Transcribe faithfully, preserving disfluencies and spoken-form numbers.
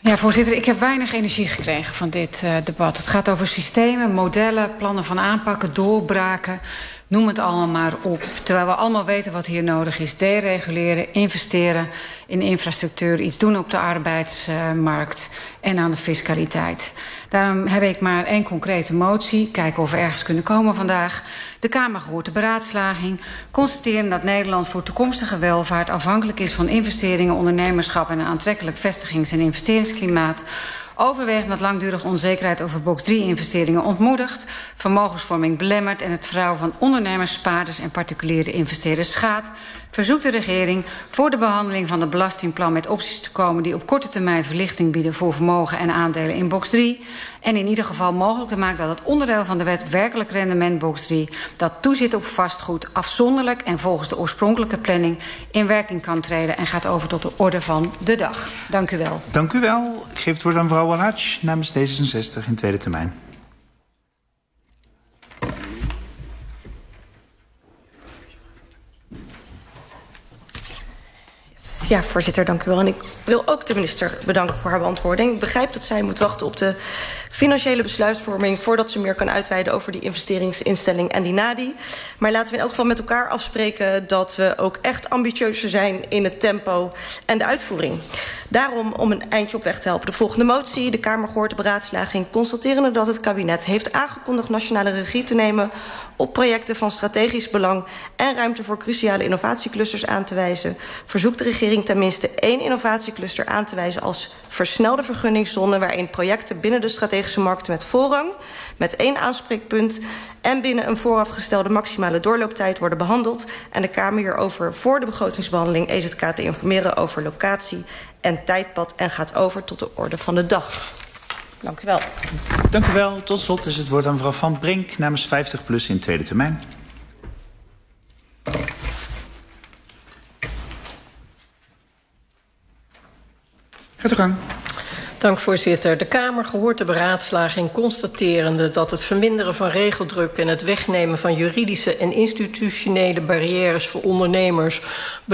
Ja, voorzitter, ik heb weinig energie gekregen van dit uh, debat. Het gaat over systemen, modellen, plannen van aanpakken, doorbraken. Noem het allemaal maar op. Terwijl we allemaal weten wat hier nodig is. Dereguleren, investeren in infrastructuur, iets doen op de arbeidsmarkt en aan de fiscaliteit. Daarom heb ik maar één concrete motie. Kijken of we ergens kunnen komen vandaag. De Kamer gehoord de beraadslaging. Constateren dat Nederland voor toekomstige welvaart afhankelijk is van investeringen, ondernemerschap en een aantrekkelijk vestigings- en investeringsklimaat. Overwegend dat langdurige onzekerheid over box drie investeringen ontmoedigt, vermogensvorming belemmert en het vertrouwen van ondernemers, spaarders en particuliere investeerders schaadt, verzoekt de regering voor de behandeling van het belastingplan met opties te komen die op korte termijn verlichting bieden voor vermogen en aandelen in box drie. En in ieder geval mogelijk te maken dat het onderdeel van de wet werkelijk rendement box drie, dat toezit op vastgoed, afzonderlijk en volgens de oorspronkelijke planning in werking kan treden en gaat over tot de orde van de dag. Dank u wel. Dank u wel. Ik geef het woord aan mevrouw Walhaj namens D zesenzestig in tweede termijn. Ja, voorzitter, dank u wel. En ik wil ook de minister bedanken voor haar beantwoording. Ik begrijp dat zij moet wachten op de financiële besluitvorming voordat ze meer kan uitweiden over die investeringsinstelling en die N A D I. Maar laten we in elk geval met elkaar afspreken dat we ook echt ambitieuzer zijn in het tempo en de uitvoering. Daarom, om een eindje op weg te helpen, de volgende motie. De Kamer gehoord de beraadslaging, constaterende dat het kabinet heeft aangekondigd nationale regie te nemen op projecten van strategisch belang en ruimte voor cruciale innovatieclusters aan te wijzen, verzoekt de regering tenminste één innovatiecluster aan te wijzen als versnelde vergunningszone, waarin projecten binnen de strategische markten met voorrang, met één aanspreekpunt en binnen een voorafgestelde maximale doorlooptijd worden behandeld en de Kamer hierover voor de begrotingsbehandeling E Z K te informeren over locatie en tijdpad en gaat over tot de orde van de dag. Dank u wel. Dank u wel. Tot slot is het woord aan mevrouw Van Brink namens vijftig plus in tweede termijn. Gaat uw gang. Dank, voorzitter. De Kamer gehoord de beraadslaging constaterende dat het verminderen van regeldruk en het wegnemen van juridische en institutionele barrières voor ondernemers